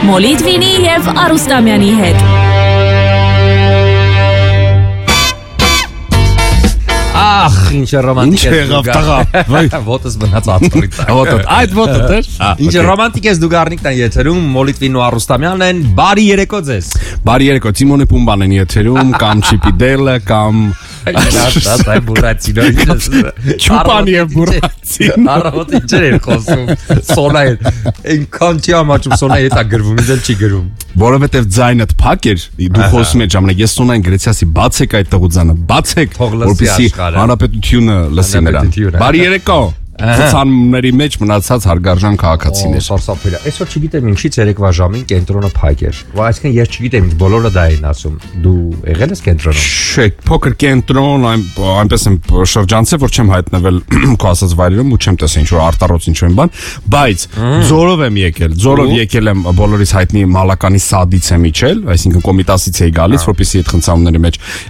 Մոլիտվինի և Արուստամյանի հետ։ Ախ, ինչ ռոմանտիկ Ինչ եղավ տղա։ Ոտս մնաց աթորից։ Այդ ոտը դեր։ Ինչ ռոմանտիկ ես դու Գառնիկն են եթերում, Մոլիտվինն ու Արուստամյանն են, բարի երեկո ձեզ։ Բարի երեկո, Տիմոնը Պումբան են եթերում, կամ Չիպիդելը, կամ Դա բուրացինո։ Չուպան եւ բուրացին։ Առավոտ ինչ էր խոսում։ Սոնայել։ Այնքան չի ամաչում Սոնայի հետ է գրվում, ինձ էլ չի գրում։ Որովհետեւ ձայնդ փակ էր, դու խոսում ես ժամանակ, ես Սոնային գրեցի, բացեք այդ տղուձանը, բացեք, որպեսզի հանրապետությունը լսի նրան։ Բարի երեկո։ Ցուցանումների մեջ մնացած հարգարժան քաղաքացիներ։ Սարսափելի։ Այսօր չգիտեմ ինչից երեկվա ժամին կենտրոնը փակ էր։ Այսինքն ես չգիտեմ, բոլորը դա էին ասում։ Դու եղել ես կենտրոնում։ Չէ, փոքր կենտրոն, այնպես եմ շրջանցել, որ չեմ հայտնվել քո ասած վայրերում ու չեմ տեսել ինչ որ արտառոց ինչ որ բան, բայց ձորով եմ եկել եմ բոլորիս հայտնի Մալականի սադից եմ իջել, այսինքն Կոմիտասից էի գալիս, որպեսզի այդ խնդրումների մեջ